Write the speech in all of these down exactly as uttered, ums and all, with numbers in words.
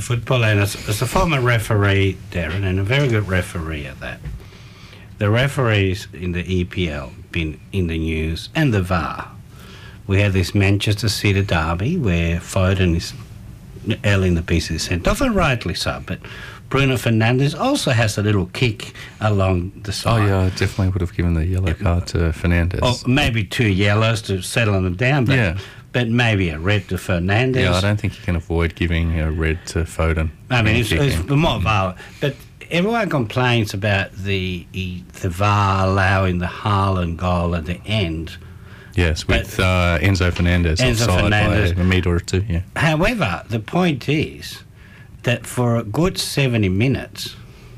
football, and as, as a former referee, Darren, and a very good referee at that, the referees in the E P L been in the news, and the V A R. We had this Manchester City derby where Foden is L in the piece is sent off, and rightly so, but Bruno Fernandes also has a little kick along the side. Oh, yeah, I definitely would have given the yellow card to Fernandes. Or maybe two yellows to settle them down, but, yeah. but maybe a red to Fernandes. Yeah, I don't think you can avoid giving a red to Foden. I mean, it's, it's more violent. But everyone complains about the the V A R allowing the Haaland goal at the end. Yes, with uh, Enzo Fernandez Enzo offside Fernandez. by a metre or two, yeah. However, the point is that for a good seventy minutes,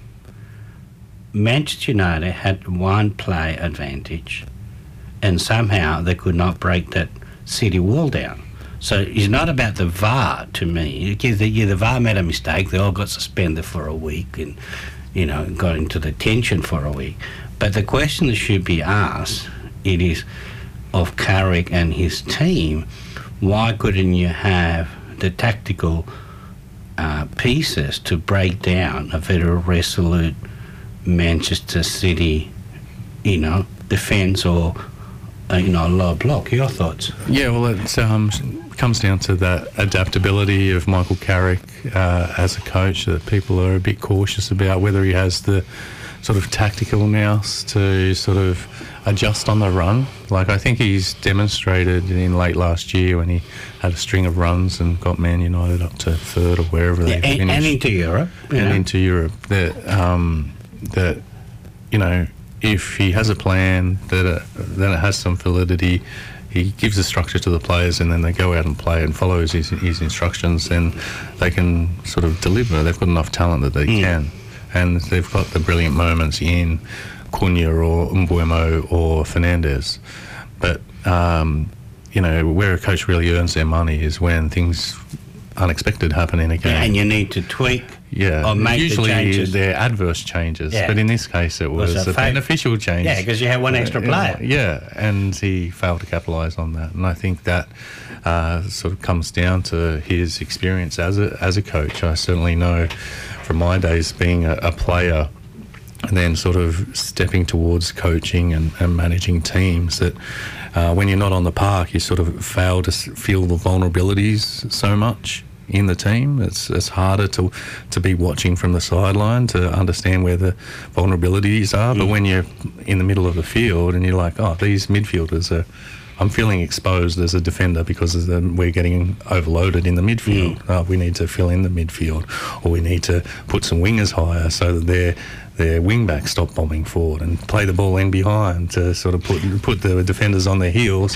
Manchester United had one play advantage, and somehow they could not break that City wall down. So it's not about the V A R to me. Because the, yeah, the V A R made a mistake. They all got suspended for a week and, you know, got into detention for a week. But the question that should be asked, it is of Carrick and his team, why couldn't you have the tactical uh, pieces to break down a very resolute Manchester City, you know, defence or, uh, you know, low block? Your thoughts? Yeah, well, it um, comes down to that adaptability of Michael Carrick uh, as a coach, that people are a bit cautious about whether he has the sort of tactical nous to sort of adjust on the run. Like, I think he's demonstrated in late last year when he had a string of runs and got Man United up to third or wherever Yeah, they and, finished. and into Europe. you And know. into Europe. That, um, that, you know, if he has a plan, that uh, then it has some validity, he gives a structure to the players and then they go out and play and follow his, his instructions, then they can sort of deliver. They've got enough talent that they Mm. can. And they've got the brilliant moments in Cunha or Mbuemo or Fernandes. But, um, you know, where a coach really earns their money is when things unexpected happen in a game. And you need to tweak Yeah, or make usually the changes. they're adverse changes, Yeah. but in this case it was, Was a a fa- beneficial change. Yeah, because you have one extra Uh, player. Yeah, and he failed to capitalise on that, and I think that uh, sort of comes down to his experience as a as a coach. I certainly know from my days being a, a player and then sort of stepping towards coaching and, and managing teams that uh, when you're not on the park, you sort of fail to s- feel the vulnerabilities so much in the team. It's it's harder to to be watching from the sideline to understand where the vulnerabilities are. Mm. But when you're in the middle of the field and you're like, oh, these midfielders are, I'm feeling exposed as a defender because of the, we're getting overloaded in the midfield. Mm. Oh, we need to fill in the midfield, or we need to put some wingers higher so that they're their wing backs stop bombing forward and play the ball in behind to sort of put put the defenders on their heels.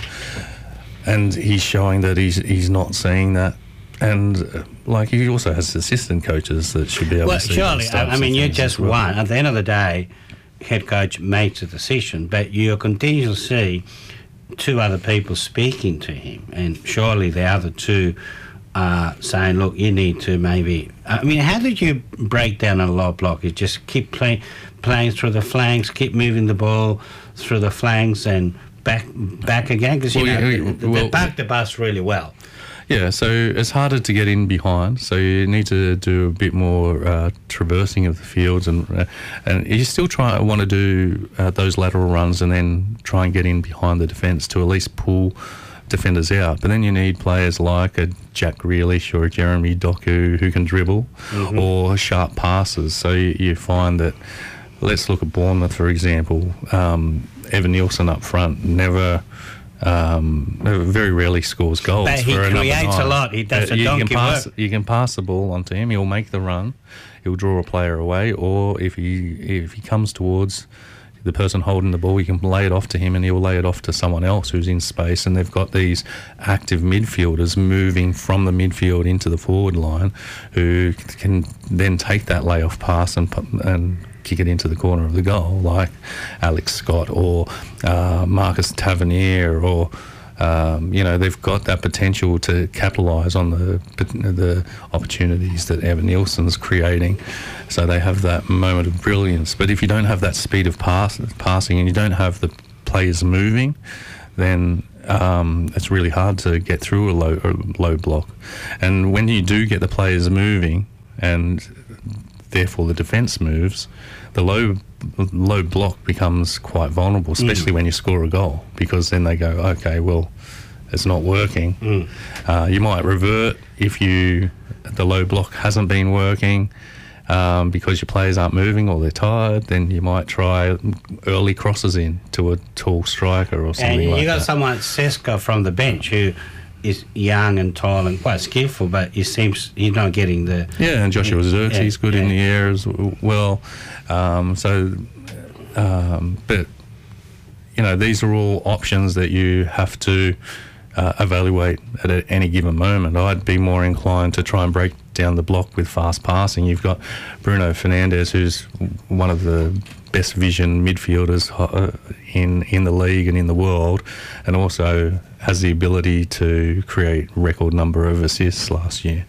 And he's showing that he's he's not seeing that. And uh, like, he also has assistant coaches that should be able Well, to see surely, those I, types I mean, of you're things just as well. one. At the end of the day, head coach makes a decision, but you continue to see two other people speaking to him, and surely the other two are saying, look, you need to maybe... I mean, how did you break down a low block? You just keep play, playing through the flanks, keep moving the ball through the flanks and back back again? Because, you Well, know, yeah, they, well- they park the bus really well. Yeah, so it's harder to get in behind, so you need to do a bit more uh, traversing of the fields, and uh, and you still try want to do uh, those lateral runs and then try and get in behind the defence to at least pull defenders out. But then you need players like a Jack Grealish or a Jeremy Doku who can dribble, mm-hmm. or sharp passes. So you, you find that, let's look at Bournemouth, for example. Um, Evan Nielsen up front never... Um, very rarely scores goals. But he for a number creates a nine. lot. He does Uh, a you donkey can pass, work. You can pass the ball onto him. He'll make the run. He'll draw a player away, or if he if he comes towards the person holding the ball, you can lay it off to him, and he'll lay it off to someone else who's in space. And they've got these active midfielders moving from the midfield into the forward line, who can then take that layoff pass and pu- and. kick it into the corner of the goal, like Alex Scott or uh, Marcus Tavernier, or um, you know, they've got that potential to capitalise on the the opportunities that Evan Nielsen's creating. So they have that moment of brilliance. But if you don't have that speed of pass, passing and you don't have the players moving, then um, it's really hard to get through a low, a low block. And when you do get the players moving, and therefore the defence moves, the low low block becomes quite vulnerable, especially mm. when you score a goal, because then they go, okay, well, it's not working. Mm. Uh, you might revert if you the low block hasn't been working um, because your players aren't moving or they're tired. Then you might try early crosses in to a tall striker or something and like that. You got someone, Seska, from the bench who is young and tall and quite skillful, but he seems he's not getting the... Yeah, and Joshua Zirkzee yeah, good yeah. in the air as well. Um, so, um, but, you know, these are all options that you have to uh, evaluate at a, any given moment. I'd be more inclined to try and break down the block with fast passing. You've got Bruno Fernandes, who's one of the best vision midfielders in in the league and in the world, and also has the ability to create record number of assists last year.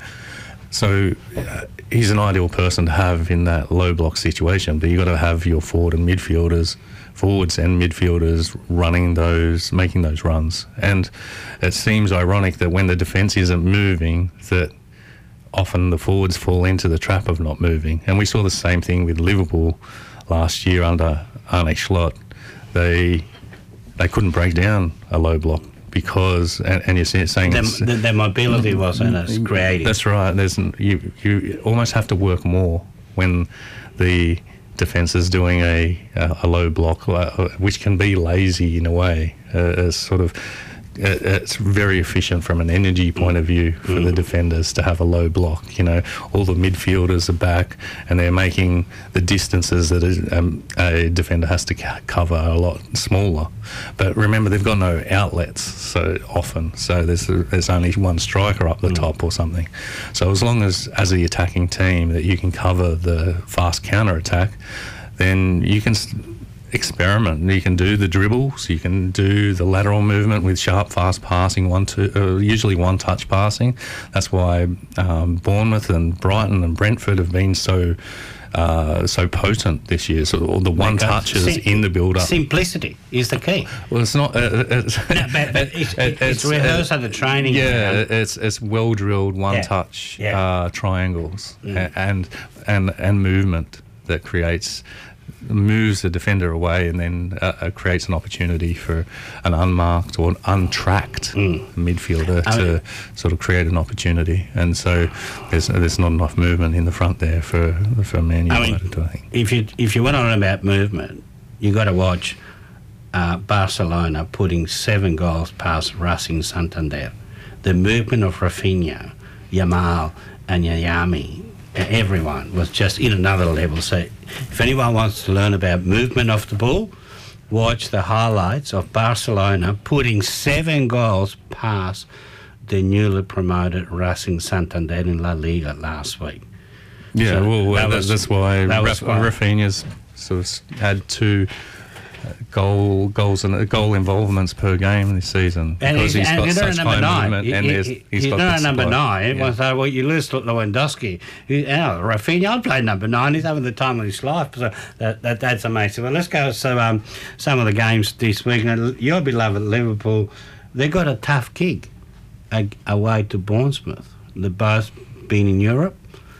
So uh, he's an ideal person to have in that low block situation, but you've got to have your forward and midfielders, forwards and midfielders running those, making those runs. And it seems ironic that when the defence isn't moving, that often the forwards fall into the trap of not moving. And we saw the same thing with Liverpool last year under Arne Slot. They they couldn't break down a low block because, and, and you're saying their, their mobility wasn't as creative. That's right. There's you you almost have to work more when the defence is doing a a low block, which can be lazy in a way, uh, as sort of. It's very efficient from an energy point of view for mm. the defenders to have a low block. You know, all the midfielders are back and they're making the distances that a, um, a defender has to ca- cover a lot smaller. But remember, they've got no outlets so often, so there's a, there's only one striker up the mm. top or something. So as long as, as the attacking team, that you can cover the fast counter-attack, then you can... St- experiment. You can do the dribbles, you can do the lateral movement with sharp, fast passing, one two, uh, usually one-touch passing. That's why um, Bournemouth and Brighton and Brentford have been so uh, so potent this year. So all the one-touches Sim- in the build-up. Simplicity is the key. Well, it's not... Uh, it's, no, but, but it's, it's, it's rehearsed at the training. Yeah, ground. it's it's well-drilled one-touch yeah. Yeah. Uh, triangles mm. and and and movement that creates... moves the defender away and then uh, creates an opportunity for an unmarked or an untracked mm. midfielder I to mean, sort of create an opportunity. And so there's there's not enough movement in the front there for for Man United, I, mean, I think. If you if you want to learn about movement, you got to watch uh, Barcelona putting seven goals past Racing Santander. The movement of Rafinha, Yamal, and Yayami. Everyone was just in another level. So if anyone wants to learn about movement of the ball, watch the highlights of Barcelona putting seven goals past the newly promoted Racing Santander in La Liga last week. Yeah, so well, that that, was, that's why that Raf- Rafinha's sort of had two goal goals and goal involvements per game this season, and because he's, he's got and such high nine. movement, he, and he, he's, he's, he's got not a number supply. nine. Everyone Yeah. say, well, you lose to Lewandowski. You know, Rafinha, I'd play number nine. He's having the time of his life. So that, that that's amazing. Well, let's go to um, some of the games this week. Now, your beloved Liverpool, they got a tough gig away to Bournemouth. They've both been in Europe,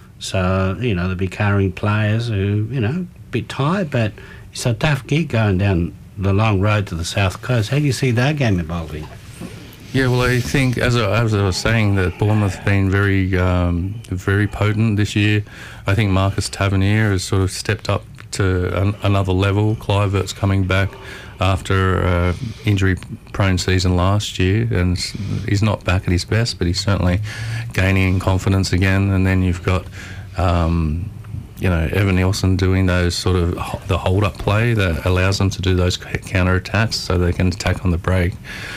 so you know they'll be carrying players who you know a bit tired, but it's a tough gig going down the long road to the south coast. How do you see that game evolving? Yeah, well, I think, as I, as I was saying, that Bournemouth have been very, um, very potent this year. I think Marcus Tavernier has sort of stepped up to an, another level. Kluivert's coming back after an uh, injury-prone season last year, and he's not back at his best, but he's certainly gaining confidence again. And then you've got... Um, you know, Evan Nielsen doing those sort of the hold-up play that allows them to do those counter-attacks so they can attack on the break.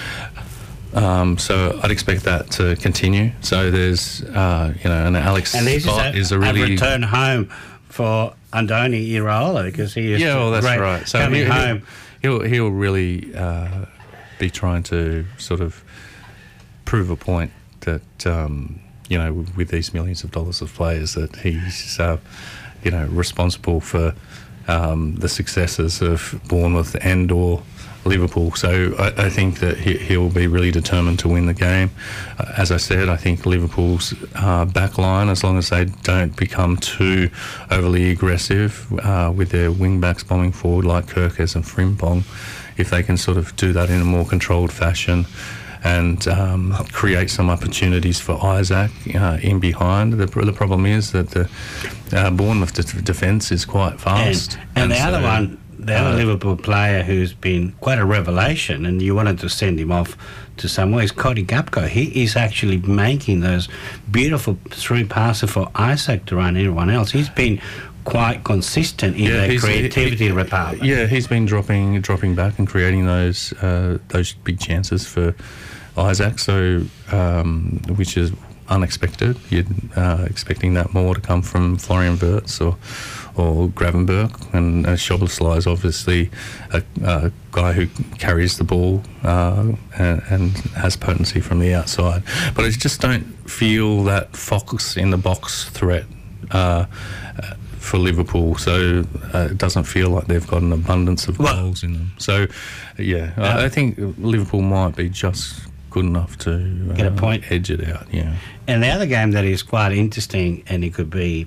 Um, so I'd expect that to continue. So there's, uh, you know, and Alex and Scott is a, is a really... a return home for Andoni Iraola, because he is yeah, well, that's great right. So coming he'll, home. He'll, he'll really uh, be trying to sort of prove a point that, um, you know, with these millions of dollars of players, that he's... Uh, you know, responsible for um, the successes of Bournemouth and or Liverpool. So I, I think that he, he'll be really determined to win the game. Uh, as I said, I think Liverpool's uh, back line, as long as they don't become too overly aggressive uh, with their wing backs bombing forward like Kirkes and Frimpong, if they can sort of do that in a more controlled fashion and um, create some opportunities for Isaac uh, in behind. The, the problem is that the uh, Bournemouth de- defence is quite fast. And, and, and the so, other one, the other uh, Liverpool player who's been quite a revelation, and you wanted to send him off to somewhere, is Cody Gakpo. He is actually making those beautiful through passes for Isaac to run everyone else. He's been quite consistent in yeah, the creativity he, he, department. Yeah, he's been dropping dropping back and creating those uh, those big chances for Isaac, so um, which is unexpected. You're uh, expecting that more to come from Florian Wirtz or or Gravenberch, and uh, Szoboszlai is obviously a, a guy who carries the ball uh, and, and has potency from the outside. But I just don't feel that fox in the box threat uh, for Liverpool, so uh, it doesn't feel like they've got an abundance of well, goals in them. So, yeah, um, I, I think Liverpool might be just good enough to uh, get a point, edge it out. Yeah. And the other game that is quite interesting, and it could be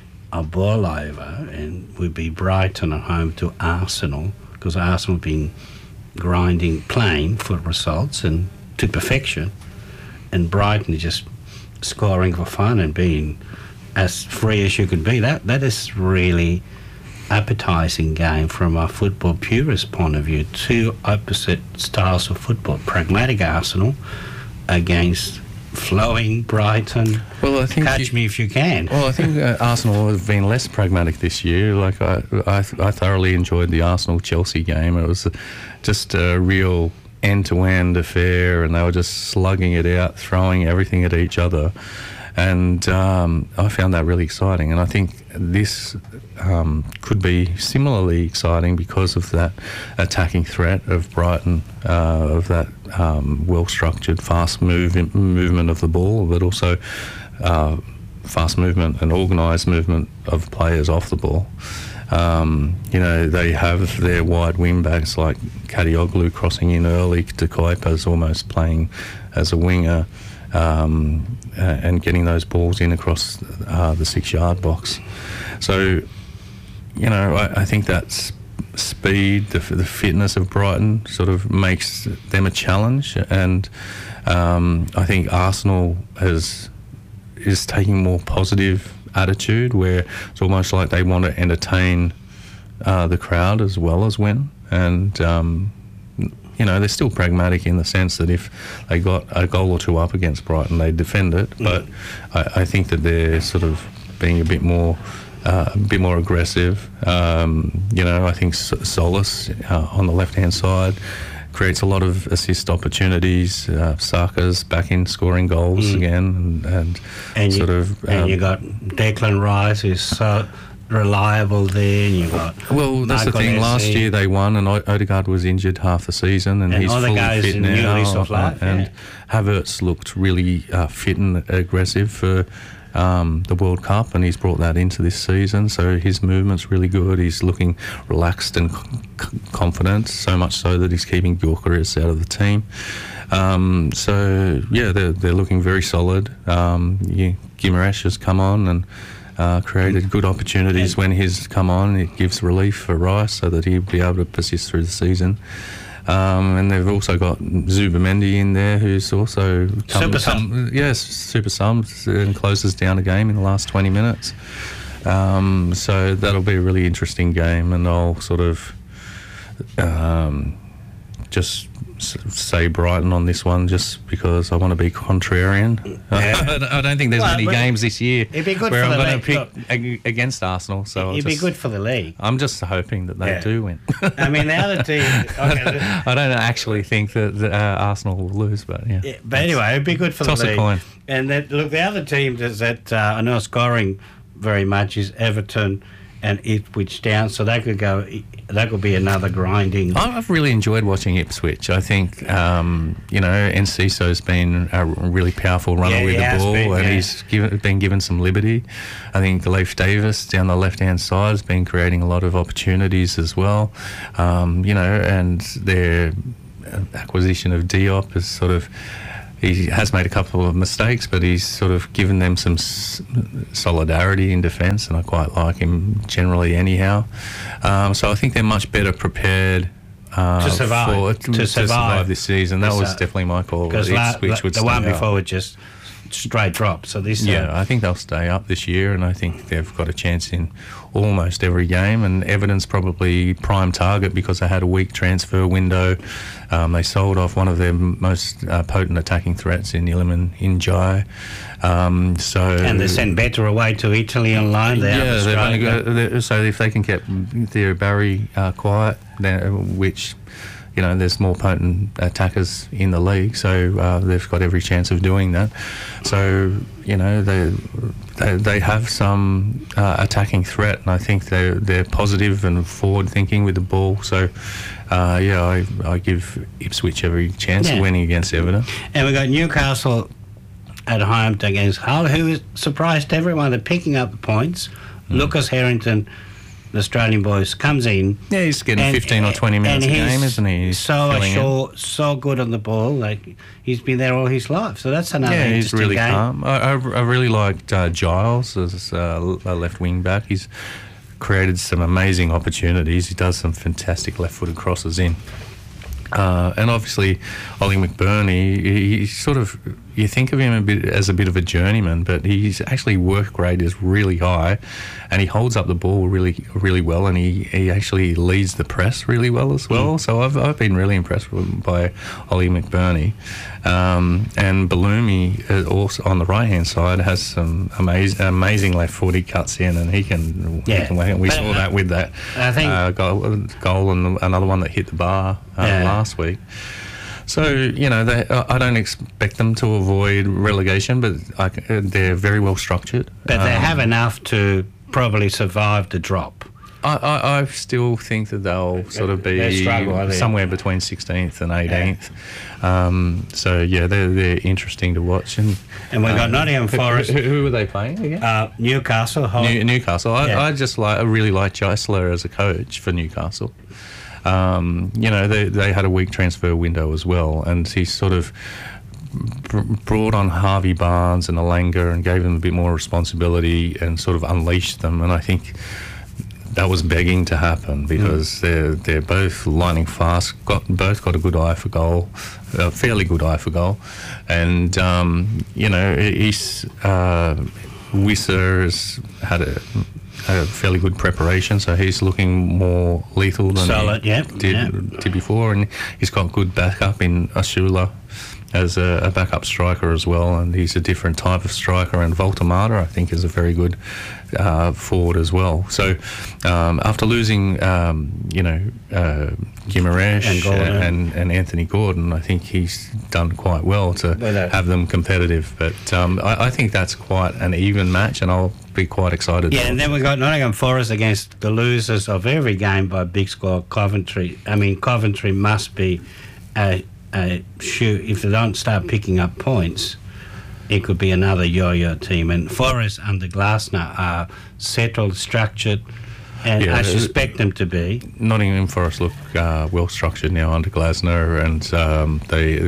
a ball over, and would be Brighton at home to Arsenal, because Arsenal have been grinding, playing for results and to perfection, and Brighton is just scoring for fun and being as free as you could be. That that is really appetising game from a football purist point of view. Two opposite styles of football: pragmatic Arsenal against flowing Brighton. Well, I think catch you, me if you can. Well, I think uh, Arsenal have been less pragmatic this year. Like I, I, I thoroughly enjoyed the Arsenal-Chelsea game. It was just a real end-to-end affair, and they were just slugging it out, throwing everything at each other. And um, I found that really exciting. And I think this um, could be similarly exciting because of that attacking threat of Brighton, uh, of that um, well-structured, fast move movement of the ball, but also uh, fast movement and organised movement of players off the ball. Um, you know, they have their wide wing backs like Kadioglu crossing in early, De Kuiper's almost playing as a winger. Um, uh, and getting those balls in across uh, the six-yard box. So, you know, I, I think that speed, the, the fitness of Brighton sort of makes them a challenge, and um, I think Arsenal has is taking more positive attitude, where it's almost like they want to entertain uh, the crowd as well as win, and um, you know, they're still pragmatic in the sense that if they got a goal or two up against Brighton, they defend it. Mm. But I, I think that they're sort of being a bit more, uh, a bit more aggressive. Um, you know, I think Solis uh, on the left-hand side creates a lot of assist opportunities. Uh, Saka's back in scoring goals mm. again, and, and, and sort you, of. And um, you got Declan Rice, who's so reliable there, and you got well that's Michael the thing. Last year they won, and Odegaard was injured half the season, and, and he's fully fit now, of life, and yeah. Havertz looked really uh, fit and aggressive for um, the World Cup, and he's brought that into this season, so his movement's really good. He's looking relaxed and c- confident, so much so that he's keeping Gyökeres out of the team. Um, so yeah, they're, they're looking very solid. um, yeah, Guimaraes has come on and Uh, created good opportunities when he's come on. It gives relief for Rice so that he'll be able to persist through the season. Um, and they've also got Zubimendi in there, who's also come super some, yes, super subs and closes down a game in the last twenty minutes. Um, so that'll be a really interesting game, and I'll sort of um, just say Brighton on this one just because I want to be contrarian. Yeah. I don't think there's well, many games this year where I'm going to pick Look, against Arsenal. So it'd just, be good for the league. I'm just hoping that they yeah. do win. I mean, the other team. Okay, I don't actually think that uh, Arsenal will lose, but yeah. yeah but anyway, it'd be good for toss the league. A coin. And that, look, the other teams that uh, are not scoring very much is Everton and Ipswich Town, so they could go that could be another grinding. I've really enjoyed watching Ipswich. I think, um, you know, Enciso's been a really powerful runner Yeah, with he the has ball, been, and yeah. he's given, been given some liberty. I think Leif Davis down the left-hand side has been creating a lot of opportunities as well. Um, you know, and their acquisition of Diop is sort of... He has made a couple of mistakes, but he's sort of given them some s- solidarity in defence, and I quite like him generally anyhow. Um, so I think they're much better prepared uh, To survive. for, To to survive. survive this season. That Yes, was uh, definitely my call. Because la- Ipswich la- would the one stay up. before was just straight drop. So this, Yeah, uh, I think they'll stay up this year, and I think they've got a chance in almost every game. And Everton's probably prime target because they had a weak transfer window. Um, they sold off one of their most uh, potent attacking threats in Iliman Njai. Um, so and they sent Better away to Italy on loan. They're yeah, out they've of only Australia. got, so if they can keep their Barry uh, quiet, then, which, you know, there's more potent attackers in the league, so uh, they've got every chance of doing that. So, you know, they they, they have some uh, attacking threat, and I think they're, they're positive and forward-thinking with the ball. So, uh, yeah, I, I give Ipswich every chance Yeah. of winning against Everton. And we got Newcastle at home against Hull, who surprised everyone. They're picking up the points. Mm. Lucas Harrington, the Australian boys, comes in. Yeah, he's getting and- fifteen or twenty minutes a and he's game, isn't he? He's so filling in. assured, so good on the ball. Like he's been there all his life. So that's another Yeah, he's interesting really game. calm. I, I, I really liked uh, Giles as uh, a left wing back. He's created some amazing opportunities. He does some fantastic left-footed crosses in. Uh, and obviously, Ollie McBurnie, he, he sort of, you think of him a bit as a bit of a journeyman, but he's actually work rate is really high, and he holds up the ball really, really well, and he, he actually leads the press really well as well. Mm. So I've I've been really impressed with, by Ollie McBurnie, um, and Balumi uh, also on the right hand side has some amazing, amazing left foot he cuts in, and he can. Yeah. He can we But, saw uh, that with that I think- uh, goal, goal and another one that hit the bar uh, Yeah. last week. So, you know, they, I don't expect them to avoid relegation, but I, they're very well structured. But they Um, have enough to probably survive the drop. I, I, I still think that they'll sort of They be struggle, I think. somewhere between sixteenth and eighteenth. Um, so, yeah, they're, they're interesting to watch. And, And we've got um, Nottingham who- Forest. Who, who were they playing again? Uh, Newcastle. Hull. New, Newcastle. I, Yeah. I just like. I really like Geisler as a coach for Newcastle. Um, you know, they they had a weak transfer window as well, and he sort of br- brought on Harvey Barnes and Alanga and gave them a bit more responsibility and sort of unleashed them. And I think that was begging to happen because mm. they're they're both lightning fast. Got both got a good eye for goal, a fairly good eye for goal, and um, you know he's uh, Wisser has had a. a fairly good preparation, so he's looking more lethal than Solid, he yeah, did, yeah. did before, and he's got good backup in Asula as a, a backup striker as well, and he's a different type of striker, and Voltamata I think is a very good uh, forward as well. So um, after losing um, you know uh, Guimaraes And Gordon. and, and Anthony Gordon, I think he's done quite well to Well, uh, have them competitive, but um, I, I think that's quite an even match, and I'll be quite excited. Yeah, and then we got Nottingham Forest against the losers of every game by big score, Coventry. I mean, Coventry must be a, a shoe. If they don't start picking up points, it could be another yo-yo team. And Forest under Glasner are settled, structured, and Yeah, I uh, suspect them to be. Nottingham Forest look uh, well structured now under Glasner, and um, they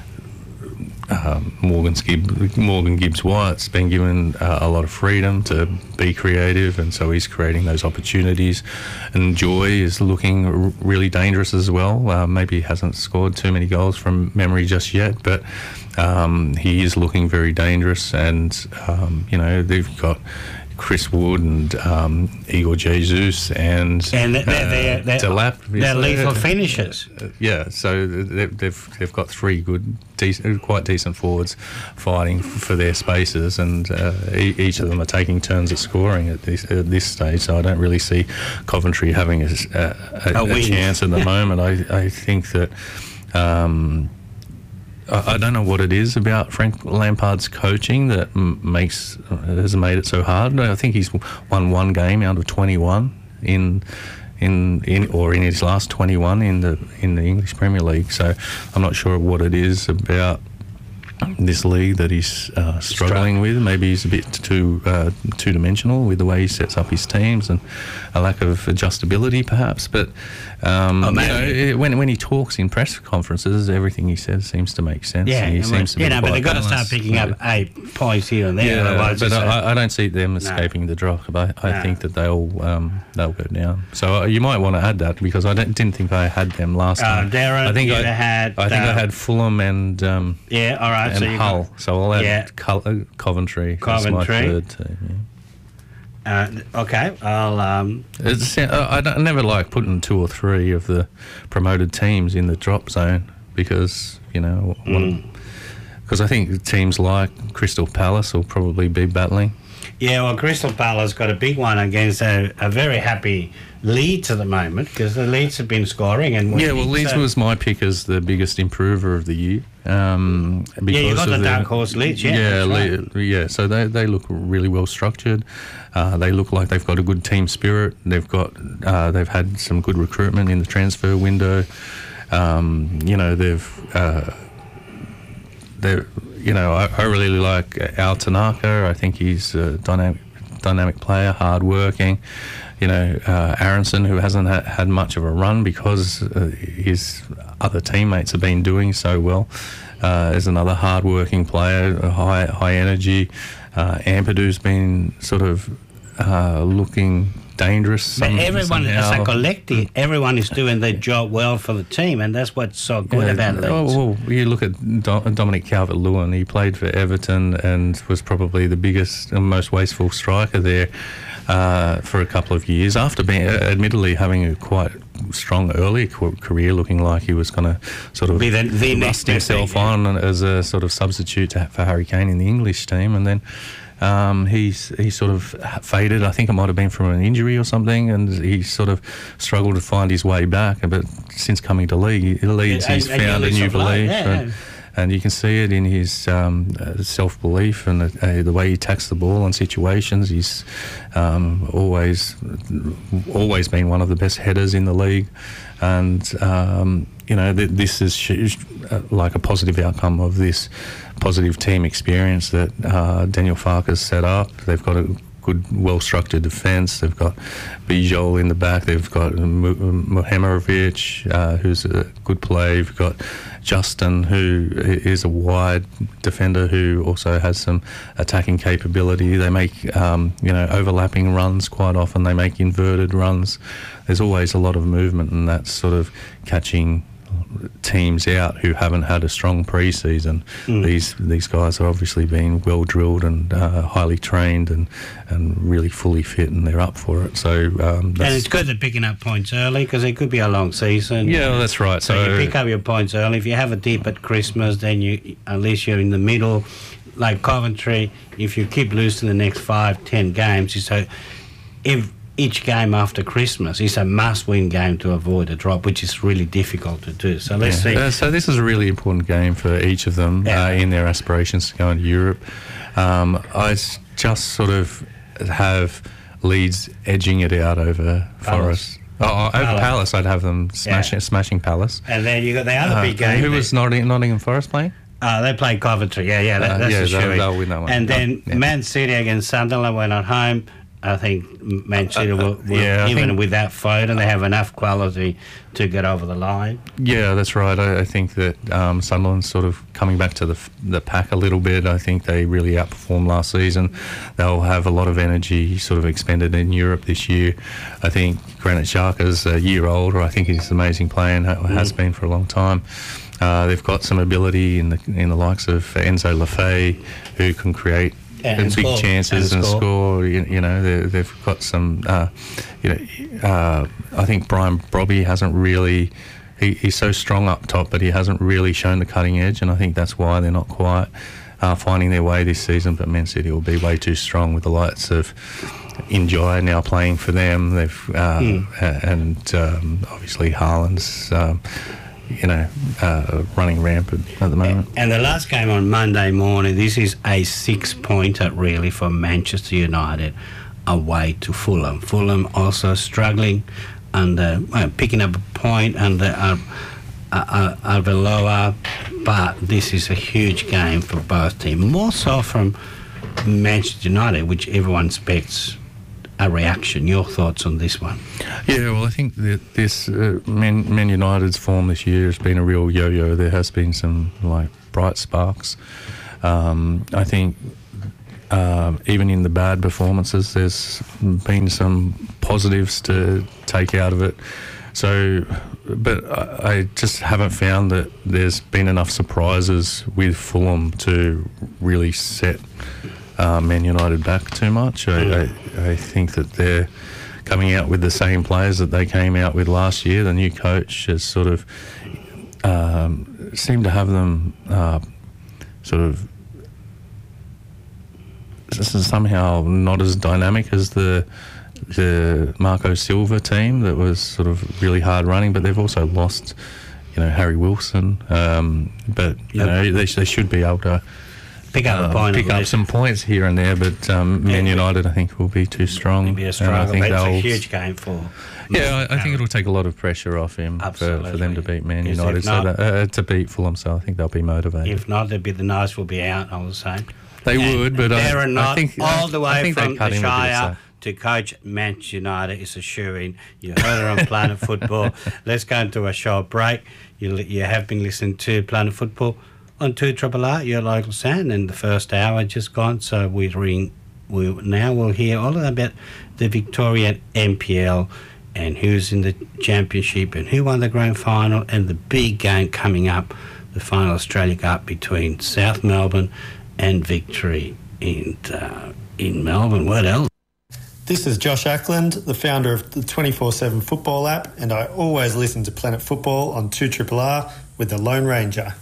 um, Morgan, Gibb, Morgan Gibbs White's been given uh, a lot of freedom to be creative, and so he's creating those opportunities. And Joy is looking r- really dangerous as well. Uh, maybe he hasn't scored too many goals from memory just yet, but um, he is looking very dangerous. And um, you know they've got Chris Wood and um, Igor Jesus and, And they're, uh, they're, they're, Delap. they're lethal finishers. Uh, yeah, so they've, they've they've got three good, decent, quite decent forwards fighting f- for their spaces, and uh, e- each of them are taking turns at scoring at this at this stage. So I don't really see Coventry having a, s- a, a, A a win. chance at the moment. I I think that. Um, I I don't know what it is about Frank Lampard's coaching that m- makes has made it so hard. I think he's won one game out of twenty-one in in, in or in his last twenty-one in the in the English Premier League. So I'm not sure what it is about this league that he's uh, struggling with. Maybe he's a bit too uh, two-dimensional with the way he sets up his teams, and a lack of adjustability, perhaps. But um, oh, you know, it, when when he talks in press conferences, everything he says seems to make sense. Yeah, and he well, seems to be you know, but they've got to balanced. start picking up eight points here and there. Yeah, but I, I, I don't see them escaping no. the drop. But I, I no. think that they'll um, they'll go down. So uh, you might want to add that, because I don't, didn't think I had them last uh, time. Darren, I think I had. I think uh, I had Fulham and um, yeah, all right, and so you Hull. got, so I'll add yeah. Co- uh, Coventry. Coventry. As my third team. Yeah. Uh, okay, I'll. Um, it's, uh, I, don't, I never like putting two or three of the promoted teams in the drop zone, because you know, because mm. I think teams like Crystal Palace will probably be battling. Yeah, well, Crystal Palace got a big one against a, a very happy Leeds at the moment, because the Leeds have been scoring. And yeah, well, Leeds so. was my pick as the biggest improver of the year. Um, yeah, you got the dark horse Leeds, yeah. Yeah, right. Le- yeah. So they, they look really well structured. Uh, they look like they've got a good team spirit. They've got uh, they've had some good recruitment in the transfer window. Um, you know, they've uh, they you know I, I really like Al Tanaka. I think he's a dynamic dynamic player, hard working. You know, uh, Aronson, who hasn't ha- had much of a run because uh, his other teammates have been doing so well, uh, is another hard-working player, high high energy. Uh, Ampadu's been sort of uh, looking dangerous. But some, everyone, somehow. as a collective, everyone is doing their job well for the team, and that's what's so good yeah, about Leeds. Oh, well, you look at Do- Dominic Calvert-Lewin. He played for Everton and was probably the biggest and most wasteful striker there. Uh, for a couple of years, after being, uh, admittedly, having a quite strong early career, looking like he was going to sort of be the, the rust himself thing, yeah. on as a sort of substitute to, for Harry Kane in the English team, and then um, he's he sort of faded. I think it might have been from an injury or something, and he sort of struggled to find his way back. But since coming to Leeds, Leeds yeah, he's and, found and a new belief. Yeah, and, yeah. And you can see it in his um, uh, self-belief and the, uh, the way he attacks the ball in situations. He's um, always always been one of the best headers in the league. And, um, you know, th- this is sh- uh, like a positive outcome of this positive team experience that uh, Daniel Farke's set up. They've got a good, well-structured defence. They've got Bijol in the back. They've got Muhamerovic, uh, who's a good player. You've got Justin, who is a wide defender who also has some attacking capability. They make, um, you know, overlapping runs quite often. They make inverted runs. There's always a lot of movement, and that's sort of catching teams out who haven't had a strong pre-season. Mm. These these guys have obviously been well drilled and uh, highly trained and, and really fully fit, and they're up for it. So um, that's, and it's good they're picking up points early, because it could be a long season. Yeah, that's right. So, so you pick up your points early. If you have a dip at Christmas, then you at least you're in the middle. Like Coventry, if you keep losing the next five, ten games, so if each game after Christmas is a must-win game to avoid a drop, which is really difficult to do. So let's yeah. see. Uh, so this is a really important game for each of them yeah. uh, in their aspirations to go into Europe. Um, I just sort of have Leeds edging it out over Forest. Oh, over Palace. Palace, I'd have them smashing, yeah. smashing Palace. And then you got the other uh, big game. Who was Nottingham, Nottingham Forest playing? Uh, they played Coventry. Yeah, yeah, that, uh, that's yeah, a they'll, they'll win that one. And then yeah. Man City against Sunderland went at home. I think Man City will, will yeah, even think, without Foden, they have enough quality to get over the line. Yeah, that's right. I, I think that um, Sunderland's sort of coming back to the the pack a little bit. I think they really outperformed last season. They'll have a lot of energy sort of expended in Europe this year. I think Granit Xhaka's a year older. I think he's an amazing player and has mm. been for a long time. Uh, they've got some ability in the in the likes of Enzo Lafay, who can create and big score. chances and, and score. score. You, you know, they've got some. Uh, you know, uh, I think Brian Brobby hasn't really. He, he's so strong up top, but he hasn't really shown the cutting edge, and I think that's why they're not quite uh, finding their way this season. But Man City will be way too strong with the likes of Enjoy now playing for them. They've uh, mm. and um, obviously Haaland's. Um, you know, uh, running rampant at the moment. And the last game on Monday morning, this is a six-pointer really for Manchester United away to Fulham. Fulham also struggling under uh, picking up a point under uh, uh, uh, Aveloa, but this is a huge game for both teams. More so from Manchester United, which everyone expects a reaction. Your thoughts on this one? Yeah, well, I think that this uh, Man, Man United's form this year has been a real yo-yo. There has been some like bright sparks. Um, I think uh, even in the bad performances, there's been some positives to take out of it. So, but I, I just haven't found that there's been enough surprises with Fulham to really set Uh, Man United back too much. I, I, I think that they're coming out with the same players that they came out with last year. The new coach has sort of um, seemed to have them uh, sort of somehow not as dynamic as the the Marco Silva team that was sort of really hard running, but they've also lost, you know, Harry Wilson. Um, but you yep. know they, they should be able to pick up, uh, a point pick up some points here and there, but um, Man yeah. United, I think, will be too strong. It'll be a struggle. I think it's they'll, a huge game for. Yeah, I, I think it'll take a lot of pressure off him for, for them to beat Man United, so that, uh, to beat Fulham. So I think they'll be motivated. If not, they'd be the nose will be out. I would say they and would, but there I, are not I think all the way from the Shire so. to coach Manchester United is assuring. You heard it on Planet Football. Let's go into a short break. You you have been listening to Planet Football on two Triple R, your local sound, and the first hour just gone. So we're ring, we now we'll hear all about the Victorian M P L and who's in the championship and who won the grand final and the big game coming up, the final Australia Cup between South Melbourne and Victory in uh, in Melbourne. What else? This is Josh Ackland, the founder of the twenty-four seven Football app, and I always listen to Planet Football on two Triple R with the Lone Ranger.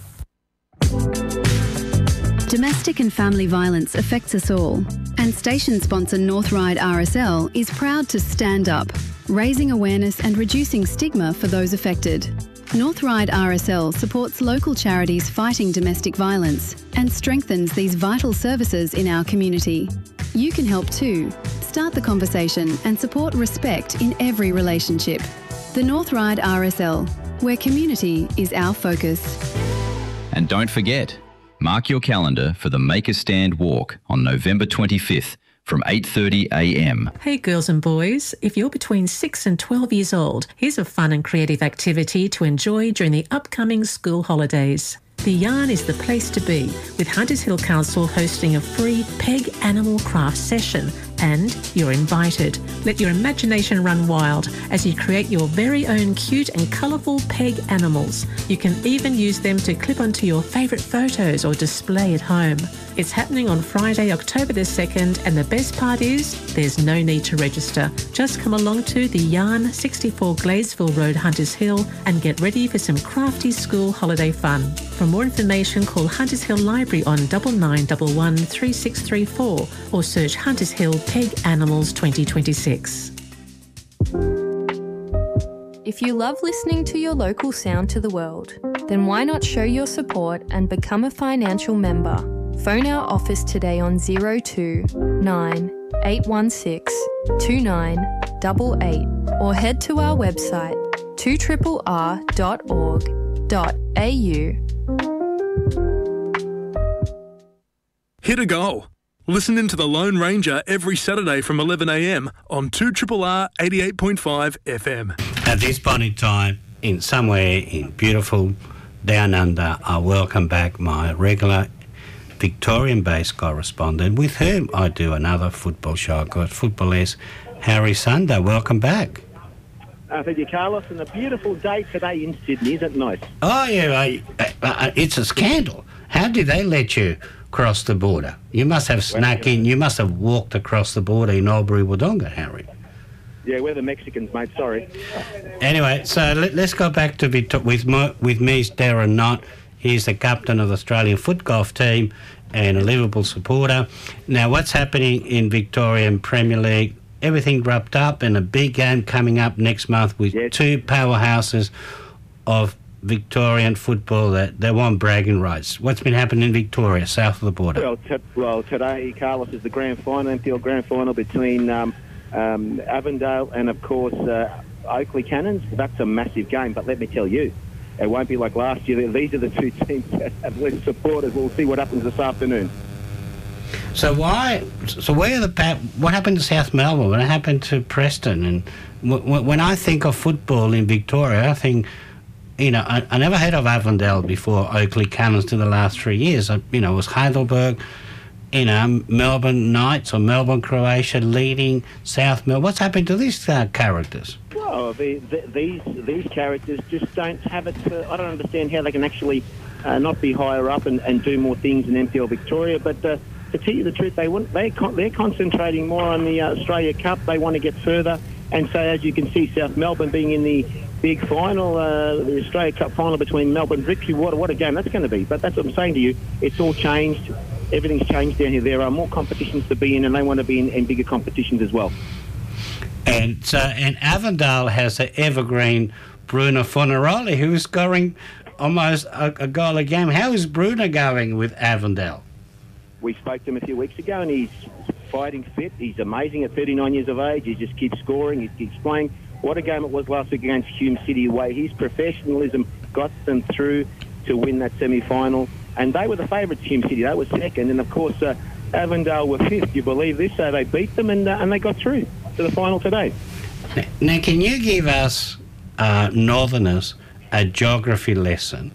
Domestic and family violence affects us all, and station sponsor Northride R S L is proud to stand up, raising awareness and reducing stigma for those affected. Northride R S L supports local charities fighting domestic violence and strengthens these vital services in our community. You can help too. Start the conversation and support respect in every relationship. The Northride R S L, where community is our focus. And don't forget, mark your calendar for the Make a Stand walk on November twenty-fifth from eight thirty a m. Hey girls and boys, if you're between six and twelve years old, here's a fun and creative activity to enjoy during the upcoming school holidays. The Yarn is the place to be, with Hunters Hill Council hosting a free peg animal craft session, and you're invited. Let your imagination run wild as you create your very own cute and colourful peg animals. You can even use them to clip onto your favourite photos or display at home. It's happening on Friday, October the second, and the best part is there's no need to register. Just come along to the Yarn, sixty-four Gladesville Road, Hunters Hill, and get ready for some crafty school holiday fun. For more information, call Hunters Hill Library on nine nine one one three six three four or search Hunters Hill Peg Animals twenty twenty-six. If you love listening to your local sound to the world, then why not show your support and become a financial member? Phone our office today on zero two nine eight one six two nine eight eight or head to our website two R R R dot org dot a u. Hit a goal. Listen in to The Lone Ranger every Saturday from eleven a m on two R R R eighty-eight point five F M. At this point in time, in somewhere in beautiful Down Under, I welcome back my regular Victorian-based correspondent with whom I do another football show. I've got footballist Harry Sunder. Welcome back. Uh, thank you, Carlos. And a beautiful day today in Sydney, isn't it nice? Oh, yeah. I, uh, it's a scandal. How did they let you cross the border? You must have snuck in. You must have walked across the border in Albury-Wodonga, Harry. Yeah, we're the Mexicans, mate. Sorry. Anyway, so let, let's go back to Victor- with, my, with me, Darren Knott. He's the captain of the Australian foot golf team and a Liverpool supporter. Now, what's happening in Victorian Premier League? Everything wrapped up and a big game coming up next month with yes. two powerhouses of Victorian football that they want bragging rights. What's been happening in Victoria, south of the border? Well, t- well today, Carlos, is the grand final, M P L grand final between um, um, Avondale and, of course, uh, Oakley Cannons, that's a massive game. But let me tell you, it won't be like last year. These are the two teams that have less supporters. We'll see what happens this afternoon. So why? So where are the what happened to South Melbourne? What happened to Preston? And w- when I think of football in Victoria, I think, you know, I, I never heard of Avondale before Oakley Cannons to the last three years. I, you know, it was Heidelberg, you know, Melbourne Knights or Melbourne Croatia leading South Melbourne. What's happened to these uh, characters? Well, the, the, these these characters just don't have it. To, I don't understand how they can actually uh, not be higher up and, and do more things in N P L Victoria, but. Uh, To tell you the truth, they want they con- they're concentrating more on the uh, Australia Cup. They want to get further, and so as you can see, South Melbourne being in the big final, uh, the Australia Cup final between Melbourne and Victory. What what a game that's going to be! But that's what I'm saying to you. It's all changed. Everything's changed down here. There are more competitions to be in, and they want to be in, in bigger competitions as well. And so, and Avondale has an evergreen Bruno Fornaroli, who is scoring almost a, a goal a game. How is Bruno going with Avondale? We spoke to him a few weeks ago, and he's fighting fit. He's amazing at thirty-nine years of age. He just keeps scoring. He keeps playing. What a game it was last week against Hume City away. His professionalism got them through to win that semi-final, and they were the favourites, Hume City. They were second, and of course, uh, Avondale were fifth. You believe this? So they beat them, and uh, and they got through to the final today. Now, can you give us uh, Northerners a geography lesson?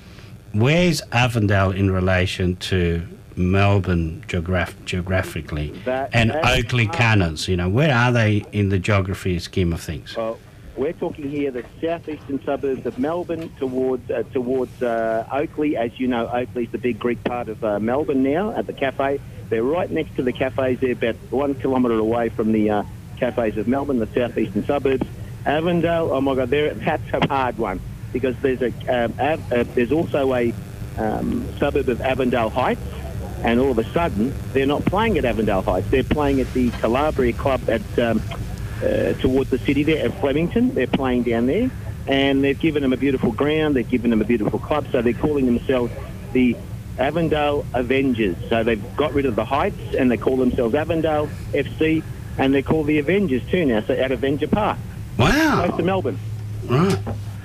Where's Avondale in relation to Melbourne geograph- geographically that, and that Oakley Cannons? You know, where are they in the geography scheme of things? Well, we're talking here the southeastern suburbs of Melbourne towards uh, towards uh, Oakley. As you know, Oakley's the big Greek part of uh, Melbourne now at the cafe. They're right next to the cafes. They're about one kilometre away from the uh, cafes of Melbourne, the southeastern suburbs. Avondale, oh my God, that's a hard one because there's a um, av- uh, there's also a um, suburb of Avondale Heights. And all of a sudden, they're not playing at Avondale Heights. They're playing at the Calabria Club at um, uh, towards the city there at Flemington. They're playing down there. And they've given them a beautiful ground. They've given them a beautiful club. So they're calling themselves the Avondale Avengers. So they've got rid of the Heights and they call themselves Avondale F C. And they're called the Avengers too now, so at Avenger Park. Wow. Close to Melbourne. Right.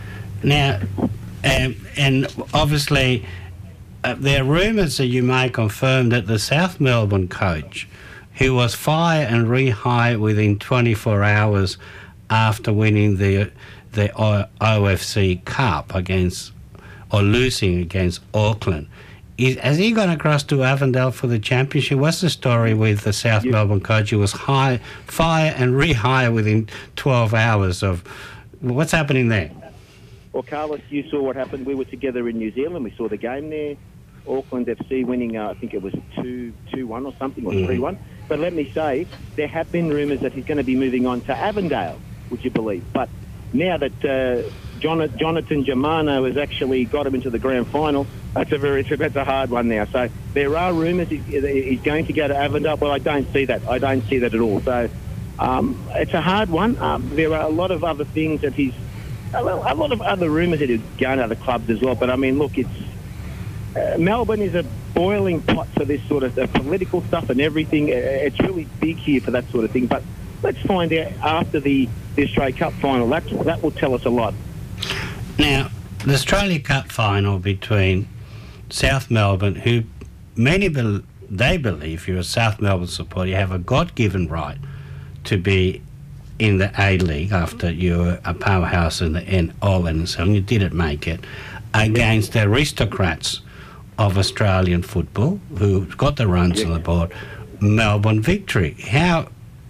Now, um, and obviously... Uh, there are rumours that you may confirm that the South Melbourne coach, who was fired and rehired within twenty-four hours after winning the the O F C Cup against, or losing against Auckland, is, has he gone across to Avondale for the championship? What's the story with the South yeah. Melbourne coach who was high, fired and rehired within twelve hours of... What's happening there? Well, Carlos, you saw what happened. We were together in New Zealand. We saw the game there. Auckland F C winning, uh, I think it was two two one or something, or three one. But let me say, there have been rumours that he's going to be moving on to Avondale, would you believe? But now that uh, Jonathan, Jonathan Germano has actually got him into the grand final, that's a very that's a hard one now. So there are rumours he's, he's going to go to Avondale, but I don't see that. I don't see that at all. So um, it's a hard one. Um, there are a lot of other things that he's... A lot of other rumours that he's going to other clubs as well. But, I mean, look, it's... Uh, Melbourne is a boiling pot for this sort of uh, political stuff and everything. Uh, it's really big here for that sort of thing. But let's find out after the, the Australia Cup final. That, that will tell us a lot. Now, the Australia Cup final between South Melbourne, who many be- they believe, if you're a South Melbourne supporter, you have a God-given right to be in the A-League after you were a powerhouse in the N O and so on. You didn't make it, against the aristocrats of Australian football who got the runs yeah. on the board, Melbourne Victory. How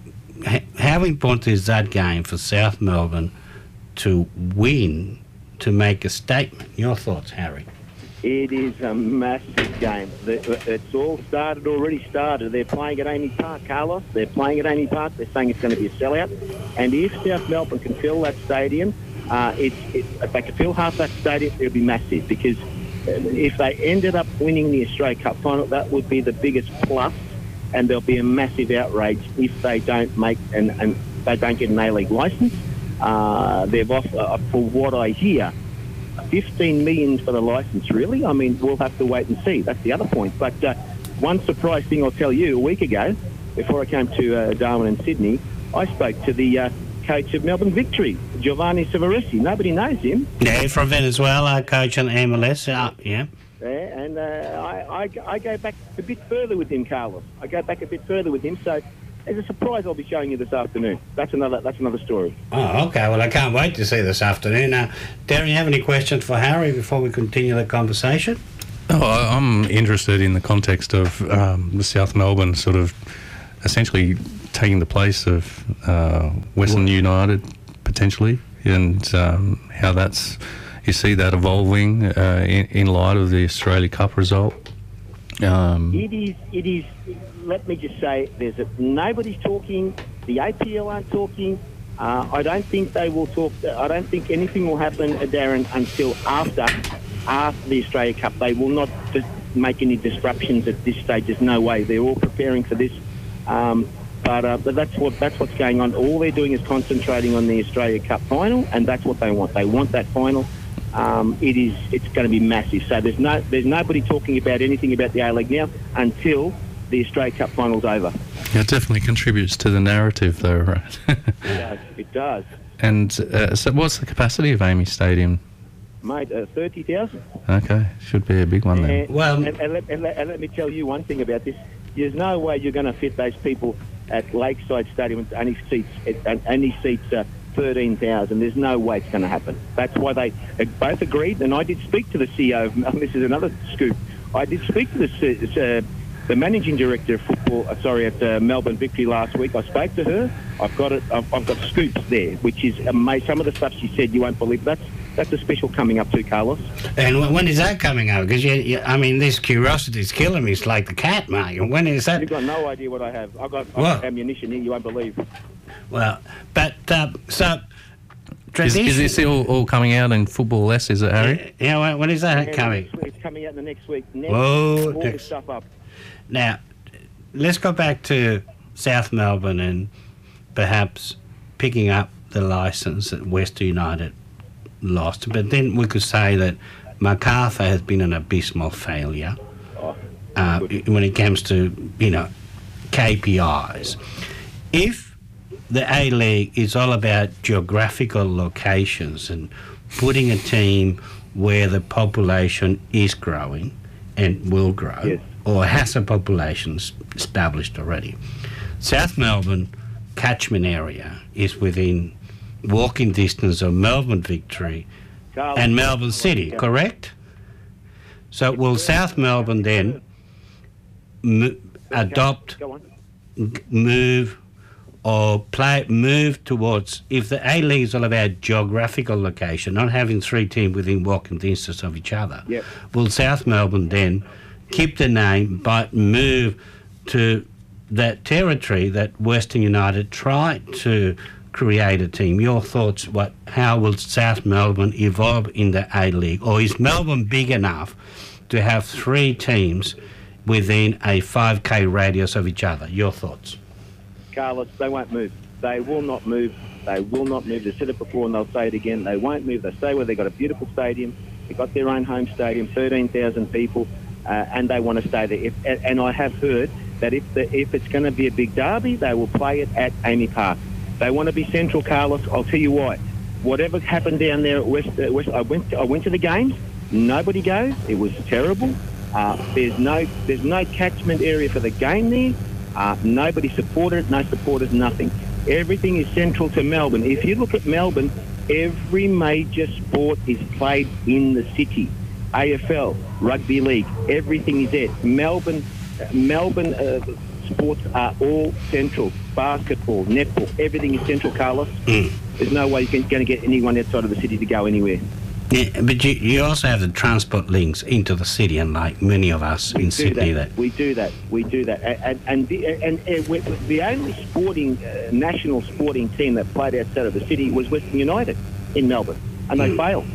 how important is that game for South Melbourne to win, to make a statement? Your thoughts, Harry? It is a massive game. It's all started, already started. They're playing at Amy Park, Carlos. They're playing at Amy Park. They're saying it's going to be a sellout. And if South Melbourne can fill that stadium, uh, it's, it, if they can fill half that stadium, it'll be massive. Because if they ended up winning the Australia Cup final, that would be the biggest plus. And there'll be a massive outrage if they don't make and, and they don't get an A-League licence. Uh, they've off, uh, for what I hear, fifteen million for the licence, really? I mean, we'll have to wait and see. That's the other point. But uh, one surprise thing I'll tell you, a week ago, before I came to uh, Darwin and Sydney, I spoke to the uh, coach of Melbourne Victory, Giovanni Savaresi. Nobody knows him. Yeah, from Venezuela, coach on M L S. Uh, yeah. Yeah, and uh, I, I, I go back a bit further with him, Carlos. I go back a bit further with him. So there's a surprise I'll be showing you this afternoon. That's another that's another story. Oh, okay. Well, I can't wait to see this afternoon. Now, Darren, you have any questions for Harry before we continue the conversation? Oh, I- I'm interested in the context of um, the South Melbourne sort of essentially taking the place of uh, Western United potentially, and um, how that's you see that evolving uh, in, in light of the Australia Cup result. Um, It is. It is. Let me just say, there's a, nobody's talking. The A P L aren't talking. Uh, I don't think they will talk. I don't think anything will happen, uh, Darren, until after after the Australia Cup. They will not dis- make any disruptions at this stage. There's no way. They're all preparing for this. Um, but, uh, but that's what that's what's going on. All they're doing is concentrating on the Australia Cup final, and that's what they want. They want that final. Um, it is. It's going to be massive. So there's no. There's nobody talking about anything about the A-League now until the Australia Cup final's over. yeah, it definitely contributes to the narrative, though, right? It does. It does. And uh, so, what's the capacity of Amy Stadium? Mate, uh, thirty thousand. Okay, should be a big one then. And, Well- and, and, let, and, let, and let me tell you one thing about this. There's no way you're going to fit those people at Lakeside Stadium. It only seats, it only seats uh, thirteen thousand. There's no way it's going to happen. That's why they uh, both agreed, and I did speak to the C E O. Of, this is another scoop. I did speak to the, uh, the managing director of football, uh, sorry, at uh, Melbourne Victory last week. I spoke to her. I've got it. I've, I've got scoops there, which is amazing. Some of the stuff she said, you won't believe. That's That's a special coming up too, Carlos. And wh- when is that coming up? Because, you, you, I mean, this curiosity is killing me. It's like the cat, mate. When is that? You've got no idea what I have. I've got, I've What? got ammunition here you won't believe. Well, but, uh, so... Is, tradition- is this all, all coming out in Football Less, is it, Harry? Yeah, when, when is that And coming? next week- It's coming out in the next week. Next, Whoa, all this next- stuff up. Now, let's go back to South Melbourne and perhaps picking up the licence that Western United lost. But then we could say that MacArthur has been an abysmal failure Oh, uh, when it comes to, you know, K P Is. If the A-League is all about geographical locations and putting a team where the population is growing and will grow, Yes. or has a population s- established already. South Melbourne catchment area is within walking distance of Melbourne Victory Carlos, and Melbourne City, Yeah. correct? So will South Melbourne then mo- adopt, Go on. g- move, or play move towards, if the A-League is all about geographical location, not having three teams within walking distance of each other, Yep. will South Melbourne then keep the name but move to that territory that Western United tried to create a team? Your thoughts, what? How will South Melbourne evolve in the A-League? Or is Melbourne big enough to have three teams within a five K radius of each other? Your thoughts? Carlos, they won't move. They will not move. They will not move. They've said it before and they'll say it again. They won't move. They stay where they've got a beautiful stadium. They've got their own home stadium, thirteen thousand people, uh, and they want to stay there. If, and I have heard that if the, if it's going to be a big derby, they will play it at Amy Park. They want to be central, Carlos. I'll tell you why. Whatever happened down there at West, uh, West I went. To, I went to the games. Nobody goes. It was terrible. Uh, there's no there's no catchment area for the game there. Uh, nobody supported it. No supporters. Nothing. Everything is central to Melbourne. If you look at Melbourne, every major sport is played in the city. A F L, rugby league, everything is there. Melbourne, uh, Melbourne uh, sports are all central. Basketball, netball, everything is central, Carlos. Mm. There's no way you're going to get anyone outside of the city to go anywhere. Yeah, but you, you also have the transport links into the city, and like many of us in do Sydney, that. that We do that. We do that. And and the, and, and we- the only sporting uh, national sporting team that played outside of the city was Western United in Melbourne, and they Mm. failed.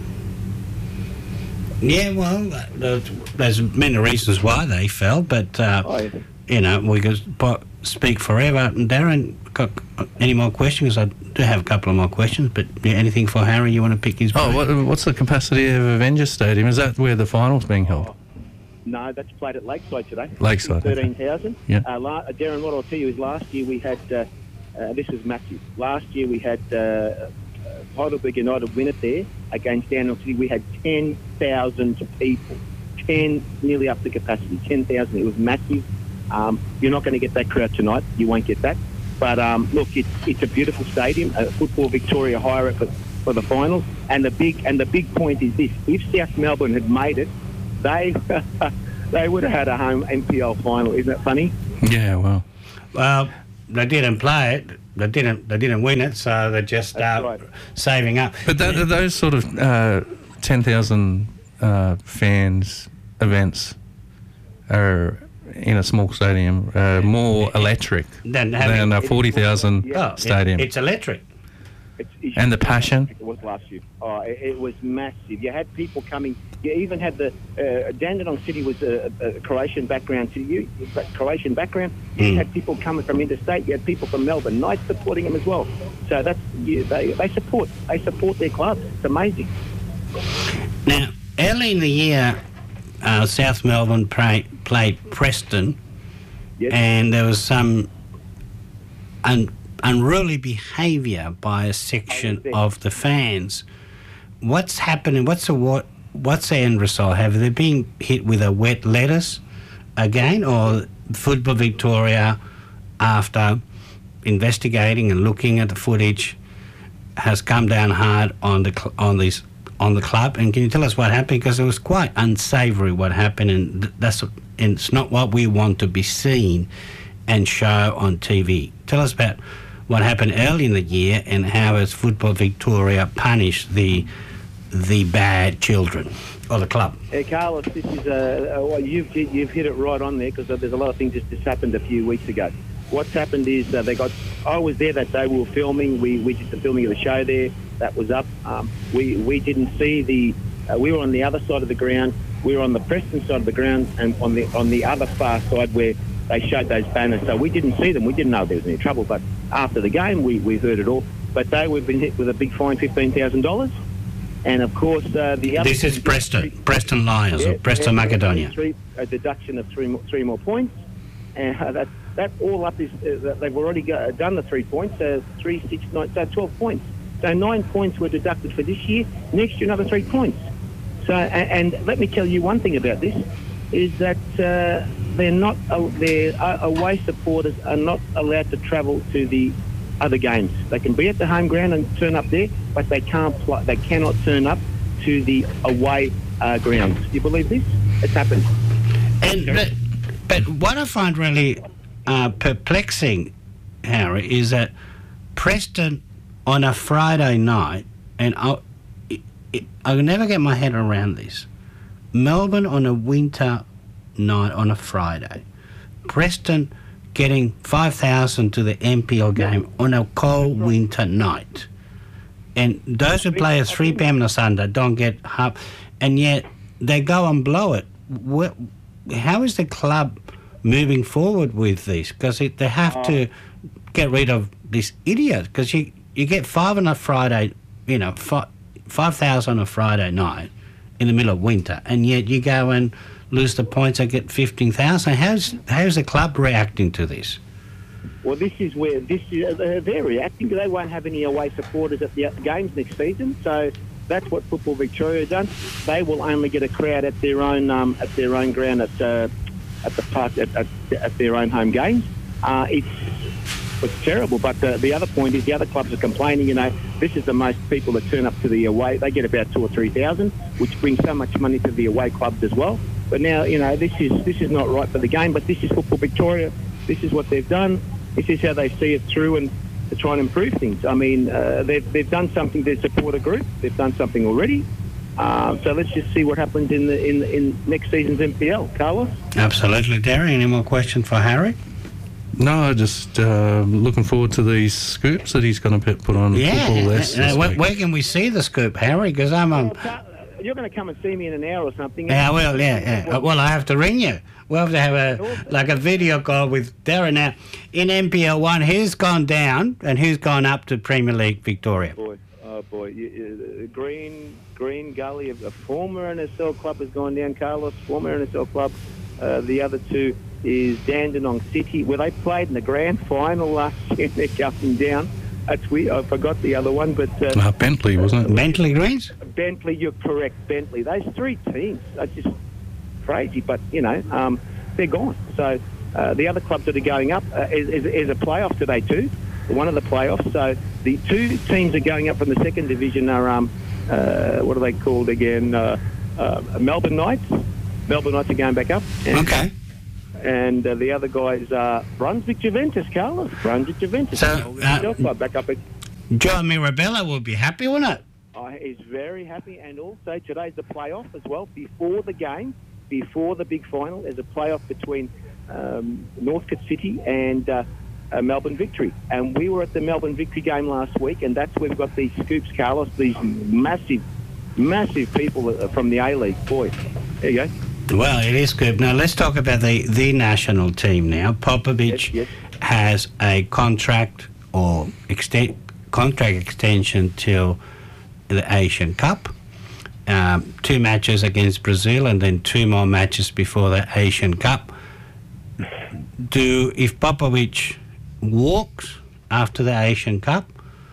yeah, well, uh, there's, there's many reasons why they fell, but uh, Oh, yeah. you know, we could po- speak forever. Darren, got any more questions? I do have a couple of more questions, but yeah, anything for Harry you want to pick his Oh, brain? what, what's the capacity of Avengers Stadium? Is that where the final's being held? No, that's played at Lakeside today. Lakeside, okay. thirteen thousand. Yeah. Uh, la- Darren, what I'll tell you is last year we had uh, uh, this was massive. Last year we had uh, Heidelberg United win it there against Downhill City. We had ten thousand people, ten nearly up to capacity, ten thousand. It was massive. Um, you're not going to get that crowd tonight. You won't get that. But um, look, it's it's a beautiful stadium. Uh, Football Victoria hire it for, for the finals. And the big and the big point is this: if South Melbourne had made it, they they would have had a home N P L final. Isn't that funny? Yeah, well, Well, they didn't play it. They didn't. They didn't win it. So they're just uh, right. saving up. but that, those sort of uh, ten thousand uh, fans events are in a small stadium uh, more electric Then than having, a forty thousand oh, stadium. It, it's electric. It's, it's And the passion? It was last year. Oh, it, it was massive. You had people coming. You even had the uh, Dandenong City was a, a Croatian background city. You Croatian background. You Mm. had people coming from interstate. You had people from Melbourne Knights supporting them as well. So that's you, they they support they support their club. It's amazing. Now, early in the year, uh, South Melbourne play, played Preston, Yes. and there was some un, unruly behaviour by a section of the fans. What's happening? What's the what? What's the end result? Have they been hit with a wet lettuce again, or Football Victoria, after investigating and looking at the footage, has come down hard on the cl- on these on the club? And can you tell us what happened? Because it was quite unsavoury what happened, and th- that's and it's not what we want to be seen and show on T V. Tell us about what happened early in the year and how has Football Victoria punished the the bad children of the club. Hey, Carlos, this is uh, uh, well, you've you've hit it right on there because there's a lot of things that just happened a few weeks ago. What's happened is uh, they got. I was there that day. We were filming. We we did the filming of the show there. That was up. Um, we we didn't see the. Uh, we were on the other side of the ground. We were on the Preston side of the ground, and on the on the other far side where they showed those banners. So we didn't see them. We didn't know there was any trouble. But after the game, we, we heard it all. But they we've been hit with a big fine, fifteen thousand dollars. And of course, uh, the other. This is Preston, Preston Lions, Yeah, or Preston yeah, Macedonia. Three, a deduction of three more, three more points, and uh, that that all up is uh, they've already got, done the three points. Uh, three, six, nine, so twelve points. So nine points were deducted for this year. Next year, another three points. So, and, and let me tell you one thing about this is that uh, they're not uh, their uh, away supporters are not allowed to travel to the other games. They can be at the home ground and turn up there, but they can't. Pl- they cannot turn up to the away uh, grounds. Do you believe this? It's happened. And but, but what I find really uh, perplexing, Harry, is that Preston on a Friday night, and I, it, it, I'll never get my head around this. Melbourne on a winter night on a Friday, Preston getting five thousand to the N P L game on a cold winter night. And those who play at three p.m. on a Sunday don't get half, and yet they go and blow it. What, how is the club moving forward with this? Because they have to get rid of this idiot, because you, you get five on a Friday, you know, five, five thousand on a Friday night in the middle of winter, and yet you go and lose the points and get fifteen thousand. How's, how's the club reacting to this? Well, this is where this is, uh, they're reacting. They won't have any away supporters at the games next season, so that's what Football Victoria has done. They will only get a crowd at their own um, at their own ground at uh, at the park at, at, at their own home games. Uh, it's it's terrible. But the, the other point is the other clubs are complaining. You know, this is the most people that turn up to the away. They get about two or three thousand, which brings so much money to the away clubs as well. But now, you know, this is this is not right for the game. But this is Football Victoria. This is what they've done. This is how they see it through and to try and improve things. I mean, uh, they've, they've done something to support a group. They've done something already. Uh, so let's just see what happens in the in, in next season's N P L. Carlos? Absolutely, Derry. Any more questions for Harry? No, just uh, looking forward to these scoops that he's going to put on Yeah. Football List Uh, this where, week. where can we see the scoop, Harry? Because I'm um, Well, Car- you're going to come and see me in an hour or something. yeah, well, yeah, yeah. Uh, Well, I have to ring you. We'll have to have a like a video call with Darren. Now, in N P L one, who's gone down and who's gone up to Premier League Victoria? Boy, oh boy, you, you, Green Green Gully, a former N S L club has gone down. Carlos, former N S L club. Uh, the other two, is Dandenong City, where they played in the grand final last year. They're going down. That's weird. I forgot the other one, but uh, Uh, Bentley, wasn't it? Bentley Greens? Bentley, you're correct. Bentley. Those three teams are just crazy, but you know um, they're gone. So uh, the other clubs that are going up uh, is, is, is a playoff today too. One of the playoffs. So the two teams are going up from the second division are um, uh, what are they called again? Uh, uh, Melbourne Knights. Melbourne Knights are going back up. And, Okay. And uh, the other guys are Brunswick Juventus, Carlos. Brunswick Juventus. So, uh, Club back up. At, Joe Mirabella will be happy, won't it? uh, is very happy, and also today's the playoff as well. Before the game, before the big final, there's a playoff between um, Northcote City and uh, uh, Melbourne Victory. And we were at the Melbourne Victory game last week, and that's where we've got these scoops, Carlos, these massive, massive people from the A-League. Boy, there you go. Well, it is good. Now, let's talk about the, the national team now. Popovic Yes, yes. has a contract or extent, contract extension till the Asian Cup. Um, two matches against Brazil and then two more matches before the Asian Cup. Do if Popovic walks after the Asian Cup,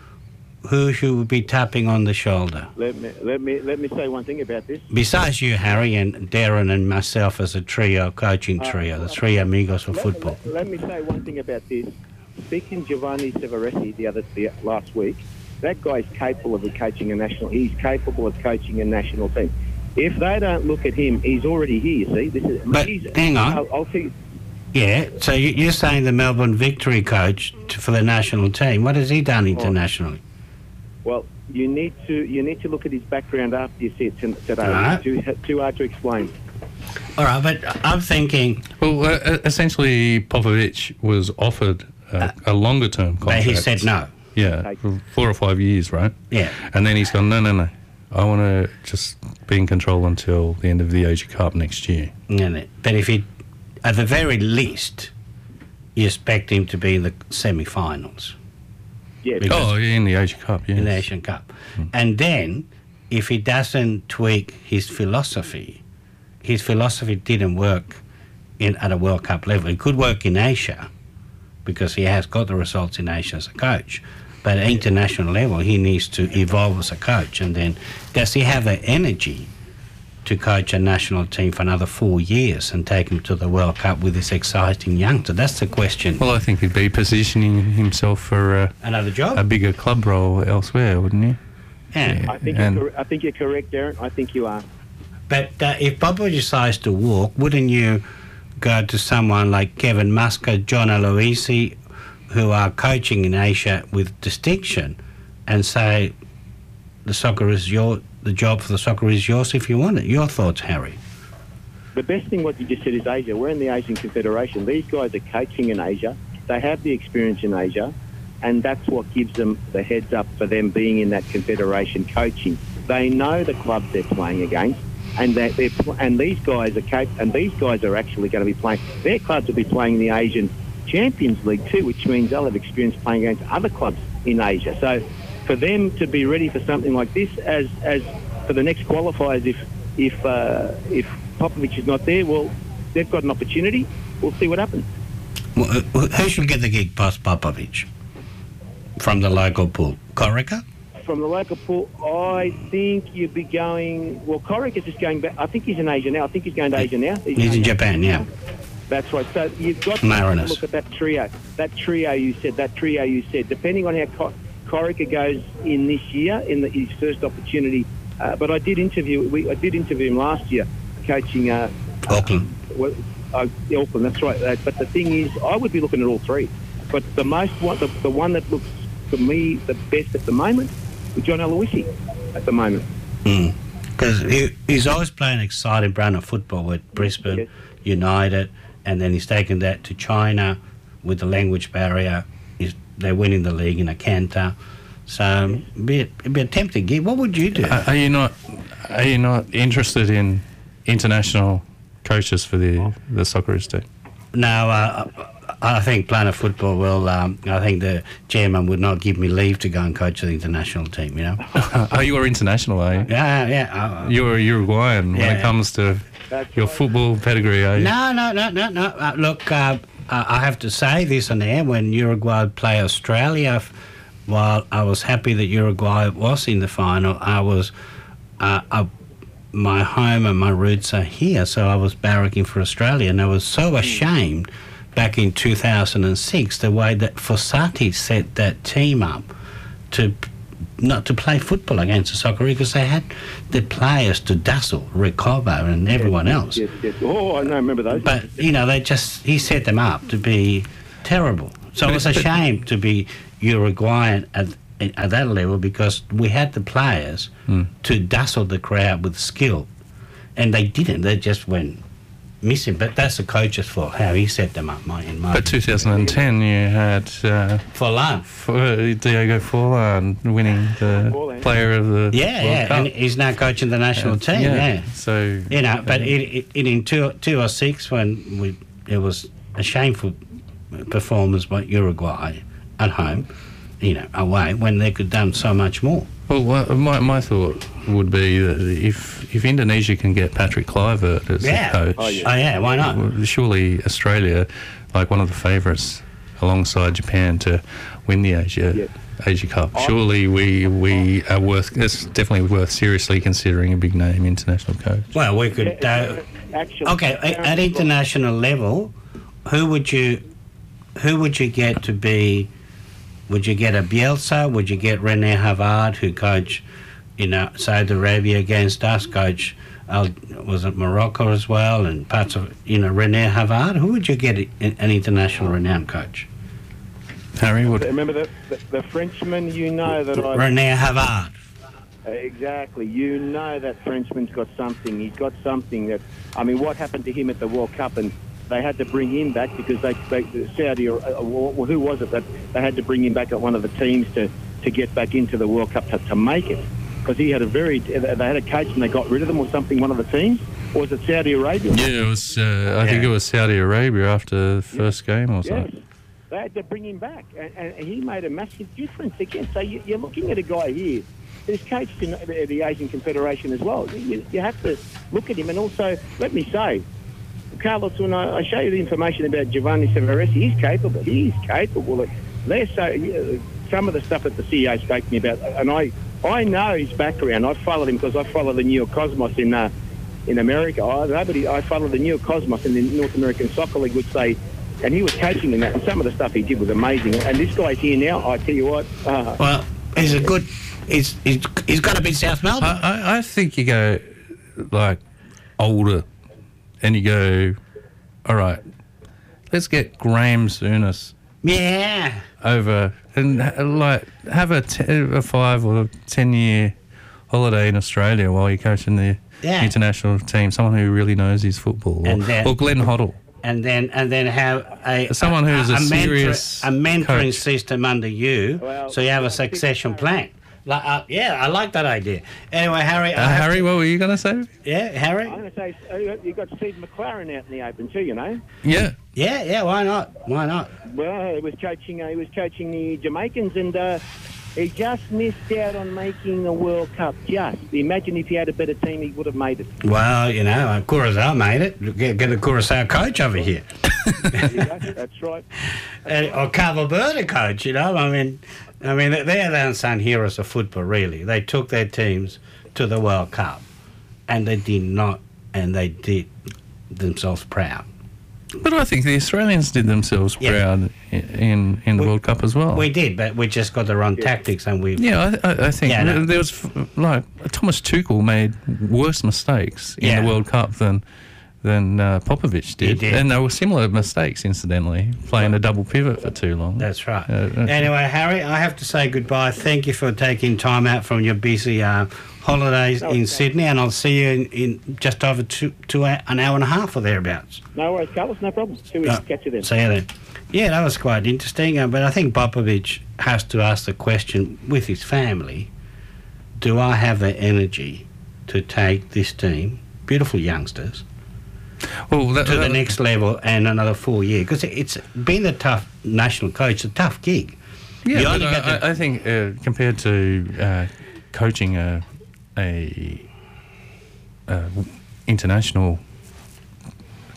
who should we be tapping on the shoulder? Let me let me let me say one thing about this. Besides you, Harry, and Darren and myself as a trio, coaching trio, the three amigos of Let, football. let, let me say one thing about this. Speaking Giovanni Severesi the other the, last week, that guy's capable of coaching a national. He's capable of coaching a national team. If they don't look at him, he's already here. You see, this is. But he's, hang on. I'll, I'll tell you. Yeah, so you- you're saying the Melbourne Victory coach t- for the national team, what has he done internationally? Well, you need to you need to look at his background after you see it t- today. Right. It's too, too hard to explain. All right, but I'm thinking, Well, uh, essentially, Popovic was offered a, a longer term contract. but he said no. Yeah, for four or five years, right? Yeah. And then he's gone, no, no, no. I want to just be in control until the end of the Asia Cup next year. Yeah, but if he, at the very least, you expect him to be in the semi-finals Yeah. Because- Oh, yeah, in the Asia Cup, yes. in the Asian Cup. And then, if he doesn't tweak his philosophy, his philosophy didn't work in at a World Cup level. It could work in Asia, because he has got the results in Asia as a coach. But at international level, he needs to evolve as a coach. And then, does he have the energy to coach a national team for another four years and take him to the World Cup with this exciting youngster? That's the question. Well, I think he'd be positioning himself for uh, Another job? a bigger club role elsewhere, wouldn't he? yeah. I think And- you're, cor- I think you're correct, Darren. I think you are. But uh, if Bobo decides to walk, wouldn't you go to someone like Kevin Musker, John Aloisi, who are coaching in Asia with distinction, and say the soccer is your, the job for the soccer is yours if you want it? Your thoughts, Harry? The best thing what you just said is Asia. We're in the Asian Confederation. These guys are coaching in Asia. They have the experience in Asia, and that's what gives them the heads up for them being in that confederation coaching. They know the clubs they're playing against, and that they're pl- and these guys are cap- and these guys are actually going to be playing. Their clubs will be playing in the Asian Champions League too, which means they'll have experience playing against other clubs in Asia. So for them to be ready for something like this, as as for the next qualifiers, if if uh, if Popovic is not there, well, they've got an opportunity. We'll see what happens. Well, uh, who should get the gig past Popovic from the local pool? Corica? From the local pool, I think you'd be going. Well, Coric is just going back. I think he's in Asia now. I think he's going to Asia now. He's going in Japan, yeah. That's right. So you've got Mariners. to look at that trio. That trio you said. That trio you said. Depending on how Co- Corica goes in this year, in the, his first opportunity. Uh, but I did interview. We I did interview him last year, coaching uh, Auckland. well, uh, Auckland. That's right. Uh, but the thing is, I would be looking at all three. But the most one, the, the one that looks to me the best at the moment, is John Aloisi. At the moment. Because he, he's always playing an exciting brand of football with Brisbane Yes. United, and then he's taken that to China with the language barrier. He's, they're winning the league in a canter. So it'd be, a, it'd be a tempting gig. What would you do? Are, are you not? Are you not interested in international coaches for the the Socceroos team? no, uh, I think Planet Football will. Um, I think the chairman would not give me leave to go and coach the international team. You know. Oh, you are international, are you? yeah, yeah. Uh, You're a Uruguayan when Yeah. it comes to That's your right. football pedigree, are you? No, no, no, no, no. Uh, look, uh, uh, I have to say this on air. When Uruguay play Australia, f- while I was happy that Uruguay was in the final, I was, uh, I, my home and my roots are here, so I was barracking for Australia, and I was so ashamed back in two thousand six the way that Fossati set that team up to not to play football against the Soccer because they had the players to dazzle Rick Cobbo and everyone else. Yes, yes. Oh, I know, remember those. But, you know, they just, he set them up to be terrible. So it was a shame to be Uruguayan at, at that level because we had the players Mm. to dazzle the crowd with skill. And they didn't. They just went missing. But that's the coach's fault, how he set them up, my, in my But two thousand ten, you had uh, Forlan. for Diego Forlan winning the Forlan. Player of the Yeah, World yeah. Cup. And he's now coaching the national Uh, team, yeah. So You know, but uh, it, it, it in two two or six when we it was a shameful performance by Uruguay at home, you know, away when they could have done so much more. Well, wha- my, my thought would be that if if Indonesia can get Patrick Kluivert as Yeah. the coach, Oh, yeah. Oh yeah, why not? well, surely Australia, like one of the favourites alongside Japan to win the Asia Yeah. Asia Cup, surely we we are worth. It's definitely worth seriously considering a big name international coach. Well, we could. Uh, Actually, okay, at, at international level, who would you who would you get to be? Would you get a Bielsa? Would you get René Havard, who coached, you know, Saudi Arabia against us, coach, uh, was it Morocco as well, and parts of, you know, René Havard? Who would you get an an international renowned coach? Harry, would Remember the, the, the Frenchman, you know that I... René Havard. Exactly. You know that Frenchman's got something. He's got something that... I mean, what happened to him at the World Cup? And they had to bring him back because they... they Saudi... Uh, well, who was it that they had to bring him back at one of the teams to, to get back into the World Cup to, to make it? Because he had a very... They had a coach and they got rid of them or something, one of the teams? Or was it Saudi Arabia? yeah, it was. Uh, I think Yeah. it was Saudi Arabia after the first game or Yes. something. They had to bring him back, and, and he made a massive difference again. So you, you're looking at a guy here who's coached in the, the Asian Confederation as well. You, you have to look at him, and also, let me say, Carlos, when I, I show you the information about Giovanni Severesi, he's capable. He's capable. They're so, yeah, some of the stuff that the C E O spoke to me about, and I, I know his background. I followed him because I follow the New York Cosmos in uh, in America. I, nobody, I follow the New York Cosmos in the North American Soccer League, which they... And he was coaching in that, and some of the stuff he did was amazing. And this guy's here now, I tell you what. Uh, Well, he's a good... He's, he's, he's got to be South Melbourne. I, I, I think you go like older, and you go, all right, let's get Graham Souness yeah. over and ha- like have a, t- a five or ten year holiday in Australia while you're coaching the Yeah. international team. Someone who really knows his football, or, And then- or Glenn Hoddle. And then, and then have a Someone who's a serious a mentoring coach. system under you, Well, so you have a succession plan. Like, uh, yeah, I like that idea. Anyway, Harry, I Uh, have Harry, to- what were you going to say? yeah, Harry, I'm going to say, uh, you've got Steve McLaren out in the open too, you know. Yeah. yeah, yeah. Why not? Why not? Well, he was coaching. Uh, he was coaching the Jamaicans, and uh, he just missed out on making the World Cup. Just imagine if he had a better team, he would have made it. Well, you know, uh, Curacao made it. Get, get a Curacao coach over here, There you go. That's right. and, or Cabo Verde coach. You know, I mean, I mean, they're the unsung heroes of football. Really, they took their teams to the World Cup, and they did not, and they did themselves proud. But I think the Australians did themselves Yeah. proud i- in in the We- World Cup as well. We did, but we just got the wrong tactics, and we Yeah, I, I, I think Yeah, no. there was f- like Thomas Tuchel made worse mistakes in Yeah. the World Cup than than uh, Popovich did. did. and they were similar mistakes, incidentally, playing a double pivot for too long. That's right. Uh, uh, Anyway, Harry, I have to say goodbye. Thank you for taking time out from your busy uh, holidays in Sydney, and I'll see you in, in just over two, two hou- an hour and a half or thereabouts. No worries, Carlos. No problem. See you. Uh, Catch you then. See you then. Yeah, that was quite interesting, uh, but I think Popovich has to ask the question with his family, do I have the energy to take this team, beautiful youngsters, well, that, to the that- next level and another four years? Because it's been a tough national coach, a tough gig. Yeah, You but only get I, the- I I think uh, compared to uh, coaching a, a, a international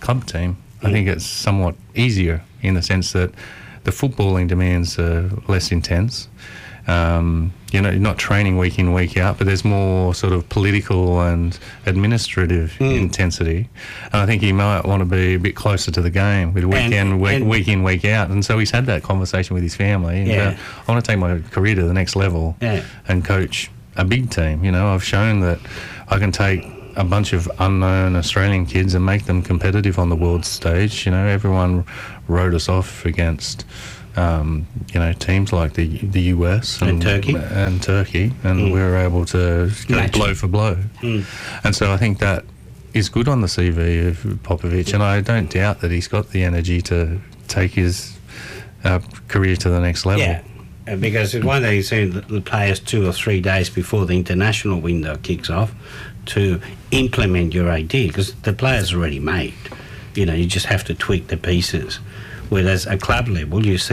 club team. I think it's somewhat easier in the sense that the footballing demands are less intense. Um, you know, you're not training week in, week out, but there's more sort of political and administrative mm. intensity. And I think he might want to be a bit closer to the game with week, and, in, week, week in, week out. And so he's had that conversation with his family. And, yeah. uh, I want to take my career to the next level yeah. and coach a big team. You know, I've shown that I can take a bunch of unknown Australian kids and make them competitive on the world stage. You know, everyone wrote us off against, um, you know, teams like the the U S and, and Turkey, and Turkey, and mm. we were able to go Match. blow for blow. Mm. And so I think that is good on the C V of Popovic, and I don't doubt that he's got the energy to take his uh, career to the next level. Yeah. Because it's one thing you see the players two or three days before the international window kicks off to implement your idea, because the players are already made. You know, you just have to tweak the pieces. Whereas at club level, you see